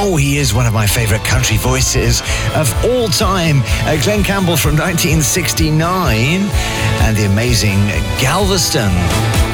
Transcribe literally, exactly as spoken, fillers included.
oh, he is one of my favorite country voices of all time. Uh, Glenn Campbell from nineteen sixty-nine and the amazing Galveston.